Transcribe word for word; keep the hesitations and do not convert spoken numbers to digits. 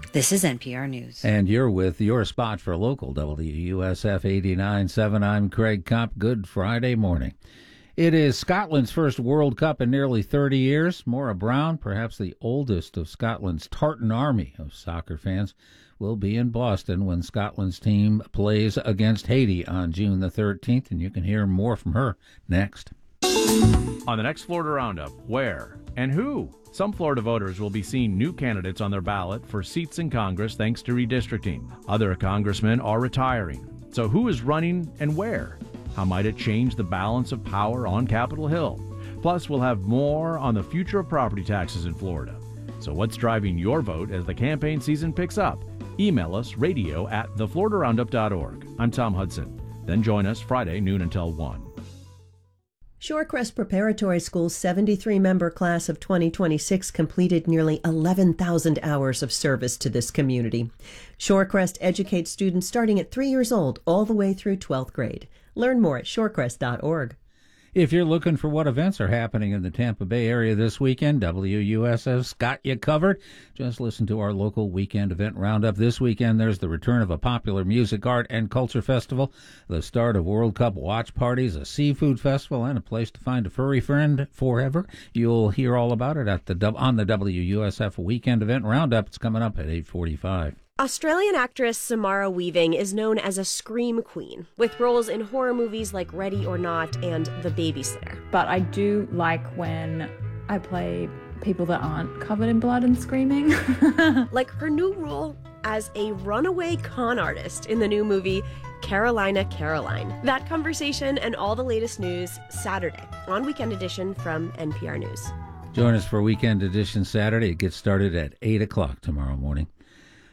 This is N P R News. And you're with your spot for local W U S F eighty-nine point seven. I'm Craig Kopp. Good Friday morning. It is Scotland's first World Cup in nearly thirty years. Maura Brown, perhaps the oldest of Scotland's Tartan army of soccer fans, will be in Boston when Scotland's team plays against Haiti on June the thirteenth, and you can hear more from her next. On the next Florida Roundup, where and who? Some Florida voters will be seeing new candidates on their ballot for seats in Congress thanks to redistricting. Other congressmen are retiring. So who is running and where? How might it change the balance of power on Capitol Hill? Plus, we'll have more on the future of property taxes in Florida. So what's driving your vote as the campaign season picks up? Email us radio at the florida roundup dot org. I'm Tom Hudson. Then join us Friday, noon until one. Shorecrest Preparatory School's seventy-three member class of twenty twenty-six completed nearly eleven thousand hours of service to this community. Shorecrest educates students starting at three years old all the way through twelfth grade. Learn more at shorecrest dot org. If you're looking for what events are happening in the Tampa Bay area this weekend, W U S F's got you covered. Just listen to our local weekend event roundup. This weekend, there's the return of a popular music, art, and culture festival, the start of World Cup watch parties, a seafood festival, and a place to find a furry friend forever. You'll hear all about it at the on the W U S F weekend event roundup. It's coming up at eight forty-five. Australian actress Samara Weaving is known as a scream queen, with roles in horror movies like Ready or Not and The Babysitter. But I do like when I play people that aren't covered in blood and screaming. Like her new role as a runaway con artist in the new movie Carolina Caroline. That conversation and all the latest news Saturday on Weekend Edition from N P R News. Join us for Weekend Edition Saturday. It gets started at eight o'clock tomorrow morning.